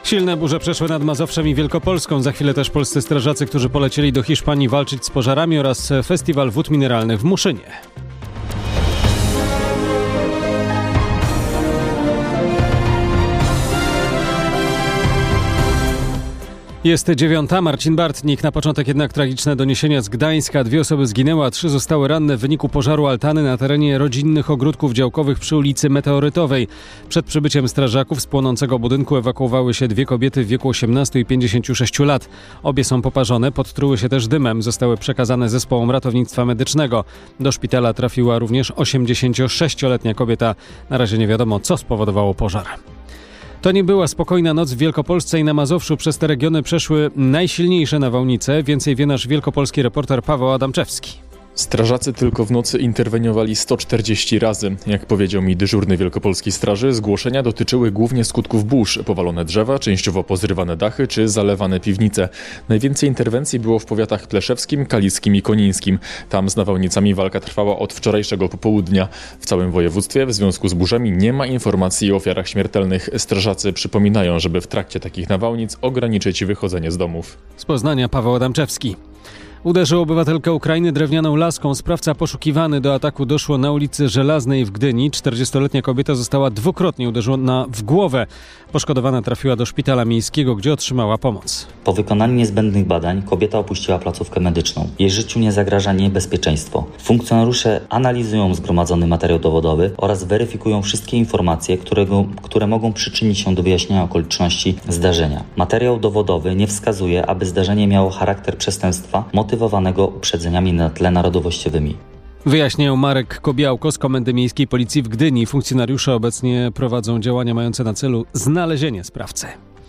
Silne burze przeszły nad Mazowszem i Wielkopolską. Za chwilę też polscy strażacy, którzy polecieli do Hiszpanii walczyć z pożarami, oraz festiwal wód mineralnych w Muszynie. Jest 9:00, Marcin Bartnik. Na początek jednak tragiczne doniesienia z Gdańska. 2 osoby zginęły, a 3 zostały ranne w wyniku pożaru altany na terenie rodzinnych ogródków działkowych przy ulicy Meteorytowej. Przed przybyciem strażaków z płonącego budynku ewakuowały się 2 kobiety w wieku 18 i 56 lat. Obie są poparzone, podtruły się też dymem. Zostały przekazane zespołom ratownictwa medycznego. Do szpitala trafiła również 86-letnia kobieta. Na razie nie wiadomo, co spowodowało pożar. To nie była spokojna noc w Wielkopolsce i na Mazowszu. Przez te regiony przeszły najsilniejsze nawałnice. Więcej wie nasz wielkopolski reporter Paweł Adamczewski. Strażacy tylko w nocy interweniowali 140 razy. Jak powiedział mi dyżurny wielkopolskiej straży, zgłoszenia dotyczyły głównie skutków burz, powalone drzewa, częściowo pozrywane dachy czy zalewane piwnice. Najwięcej interwencji było w powiatach pleszewskim, kaliskim i konińskim. Tam z nawałnicami walka trwała od wczorajszego popołudnia. W całym województwie w związku z burzami nie ma informacji o ofiarach śmiertelnych. Strażacy przypominają, żeby w trakcie takich nawałnic ograniczyć wychodzenie z domów. Z Poznania Paweł Adamczewski. Uderzył obywatelkę Ukrainy drewnianą laską. Sprawca poszukiwany. Do ataku doszło na ulicy Żelaznej w Gdyni. 40-letnia kobieta została dwukrotnie uderzona w głowę. Poszkodowana trafiła do szpitala miejskiego, gdzie otrzymała pomoc. Po wykonaniu niezbędnych badań kobieta opuściła placówkę medyczną. Jej życiu nie zagraża niebezpieczeństwo. Funkcjonariusze analizują zgromadzony materiał dowodowy oraz weryfikują wszystkie informacje, które mogą przyczynić się do wyjaśnienia okoliczności zdarzenia. Materiał dowodowy nie wskazuje, aby zdarzenie miało charakter przestępstwa motywowanego uprzedzeniami na tle narodowościowymi. Wyjaśniają Marek Kobiałko z Komendy Miejskiej Policji w Gdyni. Funkcjonariusze obecnie prowadzą działania mające na celu znalezienie sprawcy.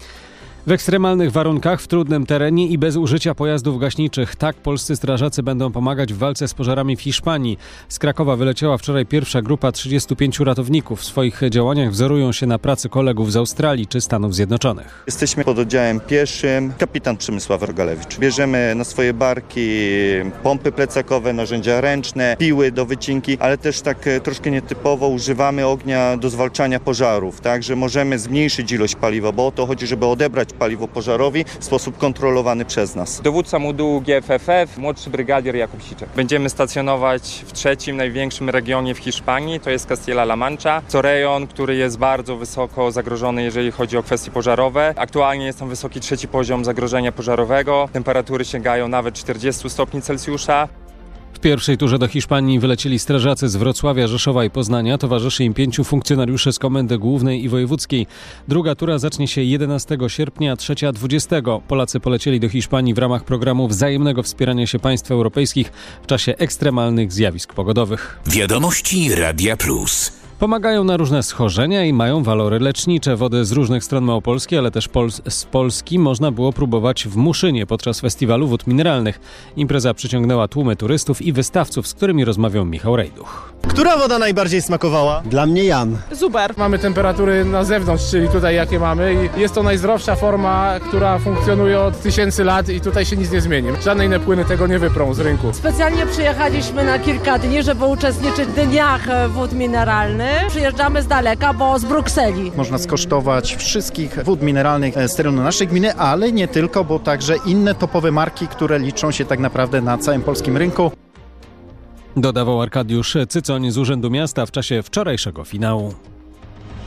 W ekstremalnych warunkach, w trudnym terenie i bez użycia pojazdów gaśniczych. Tak polscy strażacy będą pomagać w walce z pożarami w Hiszpanii. Z Krakowa wyleciała wczoraj pierwsza grupa 35 ratowników. W swoich działaniach wzorują się na pracy kolegów z Australii czy Stanów Zjednoczonych. Jesteśmy pod oddziałem pieszym. Kapitan Przemysław Rogalewicz. Bierzemy na swoje barki pompy plecakowe, narzędzia ręczne, piły do wycinki, ale też tak troszkę nietypowo używamy ognia do zwalczania pożarów. Także możemy zmniejszyć ilość paliwa, bo o to chodzi, żeby odebrać paliwo pożarowi w sposób kontrolowany przez nas. Dowódca modułu GFFF, młodszy brygadier Jakub Siczek. Będziemy stacjonować w trzecim największym regionie w Hiszpanii, to jest Castilla-La Mancha. To rejon, który jest bardzo wysoko zagrożony, jeżeli chodzi o kwestie pożarowe. Aktualnie jest tam wysoki 3. poziom zagrożenia pożarowego. Temperatury sięgają nawet 40 stopni Celsjusza. W pierwszej turze do Hiszpanii wylecieli strażacy z Wrocławia, Rzeszowa i Poznania. Towarzyszy im 5 funkcjonariuszy z Komendy Głównej i Wojewódzkiej. Druga tura zacznie się 11 sierpnia, a trzecia 20. Polacy polecieli do Hiszpanii w ramach programu wzajemnego wspierania się państw europejskich w czasie ekstremalnych zjawisk pogodowych. Wiadomości Radia Plus. Pomagają na różne schorzenia i mają walory lecznicze. Wody z różnych stron Małopolski, ale też z Polski można było próbować w Muszynie podczas festiwalu wód mineralnych. Impreza przyciągnęła tłumy turystów i wystawców, z którymi rozmawiał Michał Rejduch. Która woda najbardziej smakowała? Dla mnie Jan. Super. Mamy temperatury na zewnątrz, czyli tutaj jakie mamy i jest to najzdrowsza forma, która funkcjonuje od 1000 lat i tutaj się nic nie zmieni. Żadne inne płyny tego nie wyprą z rynku. Specjalnie przyjechaliśmy na kilka dni, żeby uczestniczyć w dniach wód mineralnych. Przyjeżdżamy z daleka, bo z Brukseli. Można skosztować wszystkich wód mineralnych z terenu naszej gminy, ale nie tylko, bo także inne topowe marki, które liczą się tak naprawdę na całym polskim rynku. Dodawał Arkadiusz Cycoń z Urzędu Miasta w czasie wczorajszego finału.